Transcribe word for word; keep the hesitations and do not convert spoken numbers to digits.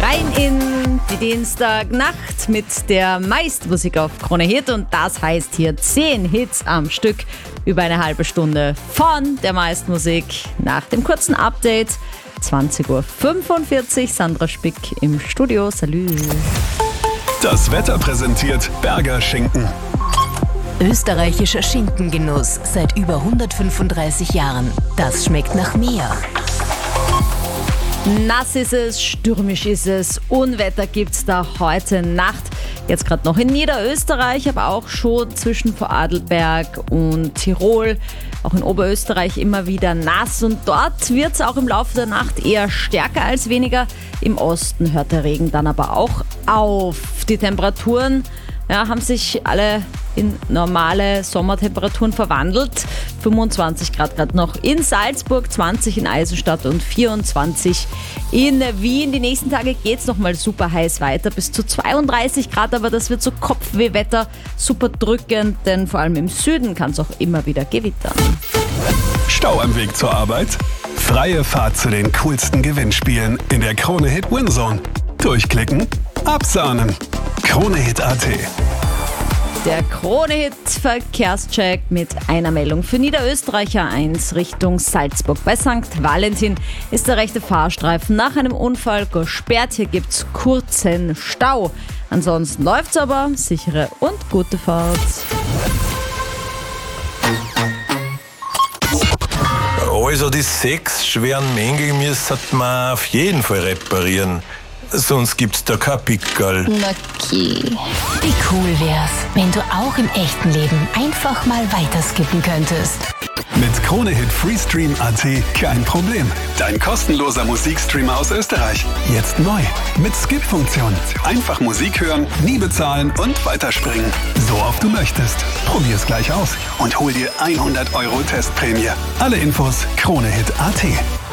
Rein in die Dienstagnacht mit der Meistmusik auf Krone Hit und das heißt hier zehn Hits am Stück über eine halbe Stunde von der Meistmusik nach dem kurzen Update. zwanzig Uhr fünfundvierzig, Sandra Spick im Studio. Salü. Das Wetter präsentiert Berger Schinken. Österreichischer Schinkengenuss seit über hundertfünfunddreißig Jahren. Das schmeckt nach mehr. Nass ist es, stürmisch ist es, Unwetter gibt's da heute Nacht. Jetzt gerade noch in Niederösterreich, aber auch schon zwischen Vorarlberg und Tirol. Auch in Oberösterreich immer wieder nass und dort wird es auch im Laufe der Nacht eher stärker als weniger. Im Osten hört der Regen dann aber auch auf. Die Temperaturen ja, haben sich alle in normale Sommertemperaturen verwandelt. fünfundzwanzig Grad gerade noch in Salzburg, zwanzig in Eisenstadt und vierundzwanzig in Wien. Die nächsten Tage geht es nochmal super heiß weiter, bis zu zweiunddreißig Grad, aber das wird so Kopfwehwetter, super drückend, denn vor allem im Süden kann es auch immer wieder gewittern. Stau am Weg zur Arbeit? Freie Fahrt zu den coolsten Gewinnspielen in der Krone Hit Winzone. Durchklicken, absahnen. Krone Hit Punkt at. Der Krone-Hit-Verkehrscheck mit einer Meldung für Niederösterreicher eins Richtung Salzburg. Bei Sankt Valentin ist der rechte Fahrstreifen nach einem Unfall gesperrt. Hier gibt es kurzen Stau. Ansonsten läuft's aber. Sichere und gute Fahrt. Also die sechs schweren Mängel müssen wir auf jeden Fall reparieren. Sonst gibt's da kein Pickerl. Okay. Wie cool wär's, wenn du auch im echten Leben einfach mal weiterskippen könntest. Mit Krone Hit Freestream Punkt at kein Problem. Dein kostenloser Musikstreamer aus Österreich. Jetzt neu. Mit Skip-Funktion. Einfach Musik hören, nie bezahlen und weiterspringen. So oft du möchtest. Probier's gleich aus und hol dir hundert Euro Testprämie. Alle Infos Krone Hit Punkt at.